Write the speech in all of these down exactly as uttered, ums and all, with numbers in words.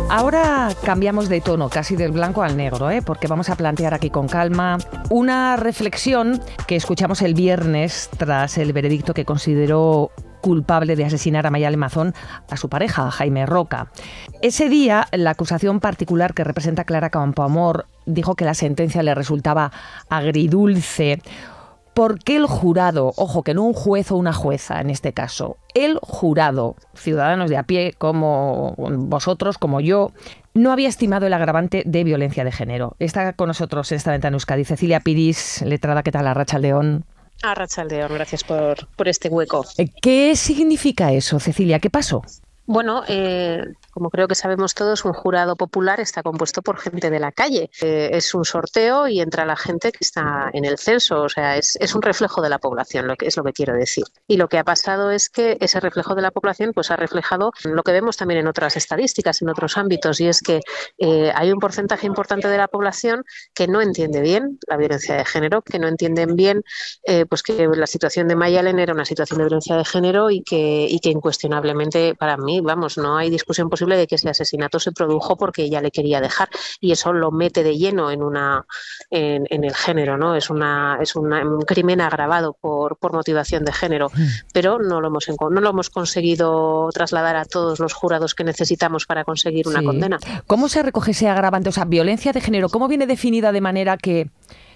Ahora cambiamos de tono, casi del blanco al negro, ¿eh? Porque vamos a plantear aquí con calma una reflexión que escuchamos el viernes tras el veredicto que consideró culpable de asesinar a Mayalen Mazón a su pareja, a Jaime Roca. Ese día, la acusación particular que representa Clara Campoamor dijo que la sentencia le resultaba agridulce. ¿Por qué el jurado, ojo, que no un juez o una jueza en este caso, el jurado, ciudadanos de a pie como vosotros, como yo, no había estimado el agravante de violencia de género? Está con nosotros en esta ventana Euskadi Cecilia Piris, letrada. ¿Qué tal? Arratsaldeon. Arratsaldeon, gracias por, por este hueco. ¿Qué significa eso, Cecilia? ¿Qué pasó? Bueno, eh, como creo que sabemos todos, un jurado popular está compuesto por gente de la calle. Eh, es un sorteo y entra la gente que está en el censo, o sea, es, es un reflejo de la población, lo que es lo que quiero decir. Y lo que ha pasado es que ese reflejo de la población pues ha reflejado lo que vemos también en otras estadísticas, en otros ámbitos, y es que eh, hay un porcentaje importante de la población que no entiende bien la violencia de género, que no entienden bien eh, pues que la situación de Mayalen era una situación de violencia de género y que, y que incuestionablemente para mí, vamos, no hay discusión posible de que ese asesinato se produjo porque ella le quería dejar, y eso lo mete de lleno en una en, en el género, ¿no? Es una es una, un crimen agravado por, por motivación de género, pero no lo hemos no lo hemos conseguido trasladar a todos los jurados que necesitamos para conseguir una Sí. condena. ¿Cómo se recoge ese agravante? O sea, violencia de género, ¿cómo viene definida de manera que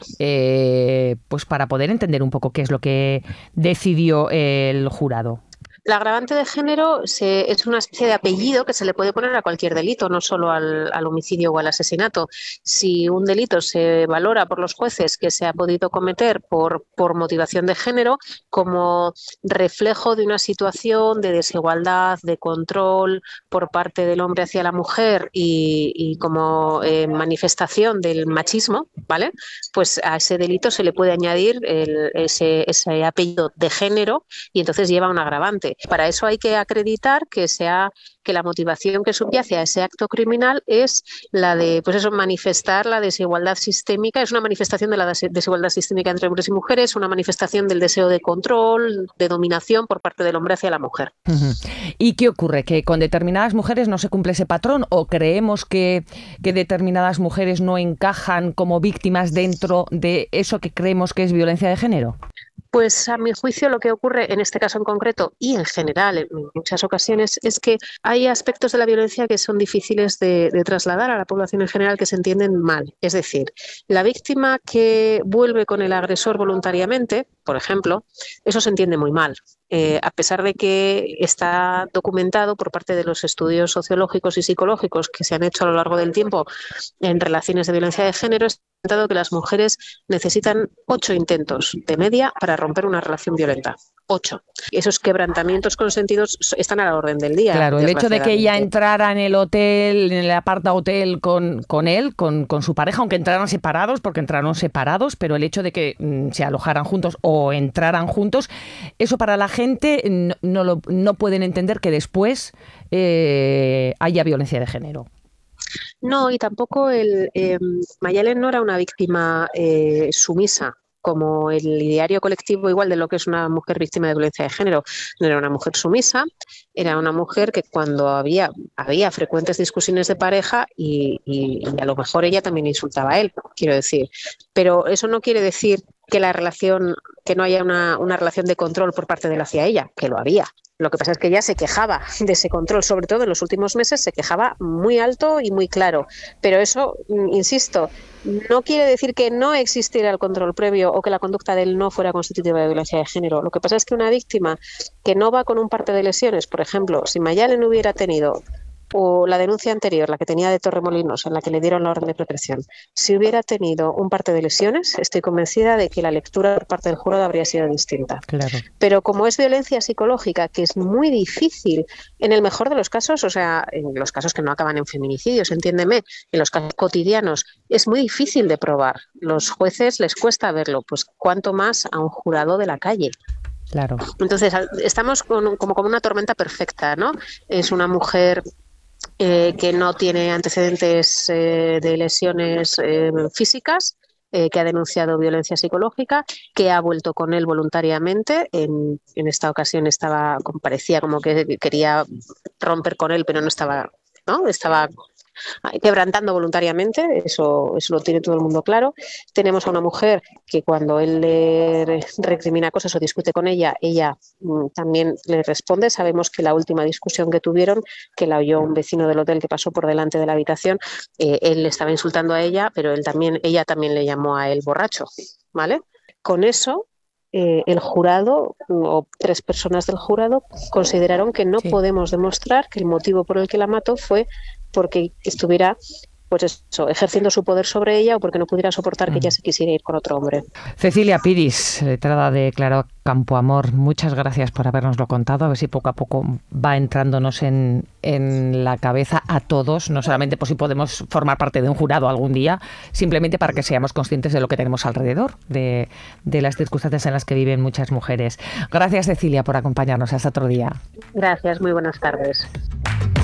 eh, pues para poder entender un poco qué es lo que decidió el jurado? El agravante de género se, es una especie de apellido que se le puede poner a cualquier delito, no solo al, al homicidio o al asesinato. Si un delito se valora por los jueces que se ha podido cometer por, por motivación de género, como reflejo de una situación de desigualdad, de control por parte del hombre hacia la mujer y, y como eh, manifestación del machismo, ¿vale? Pues a ese delito se le puede añadir el, ese, ese apellido de género y entonces lleva un agravante. Para eso hay que acreditar que sea que la motivación que subyace a ese acto criminal es la de, pues eso, manifestar la desigualdad sistémica, es una manifestación de la desigualdad sistémica entre hombres y mujeres, una manifestación del deseo de control, de dominación por parte del hombre hacia la mujer. Uh-huh. ¿Y qué ocurre? ¿Que con determinadas mujeres no se cumple ese patrón o creemos que, que determinadas mujeres no encajan como víctimas dentro de eso que creemos que es violencia de género? Pues a mi juicio lo que ocurre en este caso en concreto y en general en muchas ocasiones es que hay aspectos de la violencia que son difíciles de, de trasladar a la población en general, que se entienden mal. Es decir, la víctima que vuelve con el agresor voluntariamente, por ejemplo, eso se entiende muy mal. Eh, a pesar de que está documentado por parte de los estudios sociológicos y psicológicos que se han hecho a lo largo del tiempo en relaciones de violencia de género, está documentado que las mujeres necesitan ocho intentos de media para romper una relación violenta. Ocho. Esos quebrantamientos consentidos están a la orden del día. Claro, el hecho de que ella entrara en el hotel, en el aparta hotel con, con él, con, con su pareja, aunque entraran separados, porque entraron separados, pero el hecho de que mm, se alojaran juntos o entraran juntos, eso para la gente no, no, lo, no pueden entender que después eh, haya violencia de género. No, y tampoco el eh, Mayalen no era una víctima eh, sumisa, como el ideario colectivo igual de lo que es una mujer víctima de violencia de género. No era una mujer sumisa, era una mujer que cuando había, había frecuentes discusiones de pareja y, y, y a lo mejor ella también insultaba a él, quiero decir. Pero eso no quiere decir que la relación, que no haya una, una relación de control por parte de él hacia ella, que lo había. Lo que pasa es que ella se quejaba de ese control, sobre todo en los últimos meses se quejaba muy alto y muy claro. Pero eso, insisto, no quiere decir que no existiera el control previo o que la conducta de él no fuera constitutiva de violencia de género. Lo que pasa es que una víctima que no va con un parte de lesiones, por ejemplo, si Mayalen hubiera tenido o la denuncia anterior, la que tenía de Torremolinos, en la que le dieron la orden de protección, si hubiera tenido un parte de lesiones, estoy convencida de que la lectura por parte del jurado habría sido distinta. Claro. Pero como es violencia psicológica, que es muy difícil, en el mejor de los casos, o sea, en los casos que no acaban en feminicidios, entiéndeme, en los casos cotidianos, es muy difícil de probar. Los jueces les cuesta verlo, pues cuánto más a un jurado de la calle. Claro. Entonces, estamos con, como con una tormenta perfecta, ¿no? Es una mujer Eh, que no tiene antecedentes eh, de lesiones eh, físicas, eh, que ha denunciado violencia psicológica, que ha vuelto con él voluntariamente. En, en esta ocasión estaba, parecía como que quería romper con él, pero no estaba, ¿no? Estaba quebrantando voluntariamente, eso, eso lo tiene todo el mundo claro. Tenemos a una mujer que cuando él le recrimina cosas o discute con ella, ella mm, también le responde. Sabemos que la última discusión que tuvieron, que la oyó un vecino del hotel que pasó por delante de la habitación, eh, él le estaba insultando a ella, pero él también, ella también le llamó a él borracho, ¿vale? Con eso, eh, el jurado o tres personas del jurado consideraron que no Sí. podemos demostrar que el motivo por el que la mató fue porque estuviera, pues eso, ejerciendo su poder sobre ella o porque no pudiera soportar que Mm. ella se quisiera ir con otro hombre. Cecilia Piris, letrada de Claro Campoamor, muchas gracias por habernoslo contado. A ver si poco a poco va entrándonos en, en la cabeza a todos, no solamente por si podemos formar parte de un jurado algún día, simplemente para que seamos conscientes de lo que tenemos alrededor, de, de las circunstancias en las que viven muchas mujeres. Gracias, Cecilia, por acompañarnos. Hasta otro día. Gracias, muy buenas tardes.